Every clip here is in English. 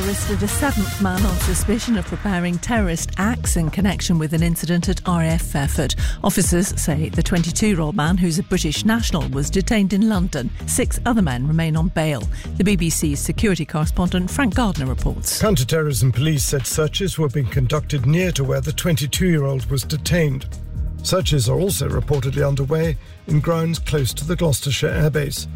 arrested a seventh man on suspicion of preparing terrorist acts in connection with an incident at RAF Fairford. Officers say the 22-year-old man, who's a British national, was detained in London. 6 other men remain on bail. The BBC's security correspondent Frank Gardner reports. Counter-terrorism police said searches were being conducted near to where the 22-year-old was detained. Searches are also reportedly underway in grounds close to the Gloucestershire airbase.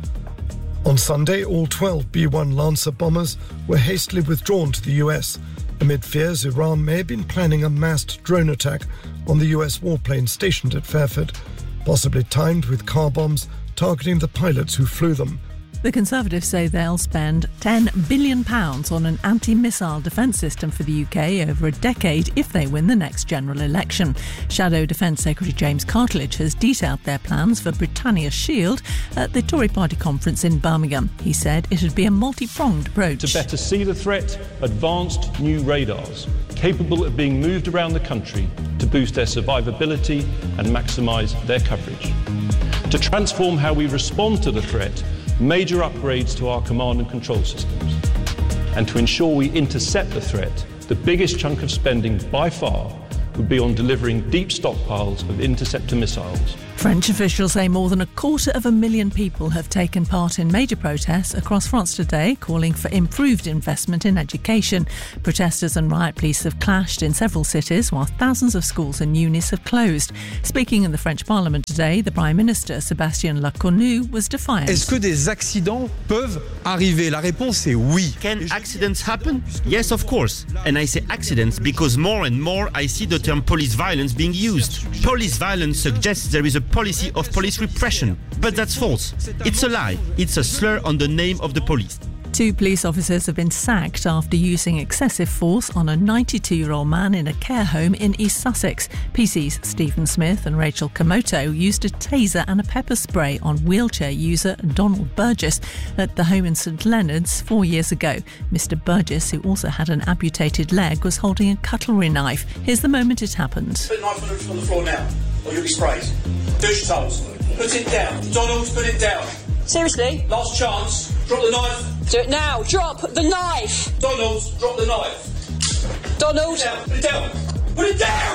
On Sunday, all 12 B-1 Lancer bombers were hastily withdrawn to the US, amid fears Iran may have been planning a massed drone attack on the US warplane stationed at Fairford, possibly timed with car bombs targeting the pilots who flew them. The Conservatives say they'll spend £10 billion on an anti-missile defence system for the UK over a decade if they win the next general election. Shadow Defence Secretary James Cartledge has detailed their plans for Britannia Shield at the Tory party conference in Birmingham. He said it would be a multi-pronged approach. To better see the threat, advanced new radars capable of being moved around the country to boost their survivability and maximise their coverage. To transform how we respond to the threat, major upgrades to our command and control systems. And to ensure we intercept the threat, the biggest chunk of spending by far would be on delivering deep stockpiles of interceptor missiles. French officials say more than 250,000 people have taken part in major protests across France today, calling for improved investment in education. Protesters and riot police have clashed in several cities, while thousands of schools and unis have closed. Speaking in the French Parliament today, the Prime Minister, Sébastien Lecornu, was defiant. Est-ce que des accidents peuvent arriver? La réponse est oui. Can accidents happen? Yes, of course. And I say accidents because more and more I see the term police violence being used. Police violence suggests there is a policy of police repression, but that's false. It's a lie. It's a slur on the name of the police. 2 police officers have been sacked after using excessive force on a 92-year-old man in a care home in East Sussex. PC's Stephen Smith and Rachel Komoto used a taser and a pepper spray on wheelchair user Donald Burgess at the home in St Leonard's 4 years ago. Mr Burgess, who also had an amputated leg, was holding a cutlery knife. Here's the moment it happened. Put the knife on the floor now, or you'll be sprayed. Douche towels. Put it down. Donald, put it down. Seriously? Last chance. Drop the knife. Do it now. Drop the knife. Donald, drop the knife. Donald. Put it down. Put it down.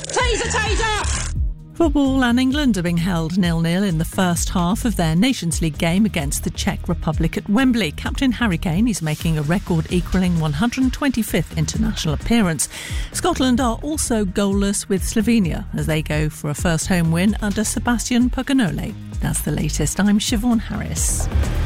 Taser. Football and England are being held 0-0 in the first half of their Nations League game against the Czech Republic at Wembley. Captain Harry Kane is making a record equalling 125th international appearance. Scotland are also goalless with Slovenia as they go for a first home win under Sebastian Pugnole. That's the latest. I'm Siobhan Harris.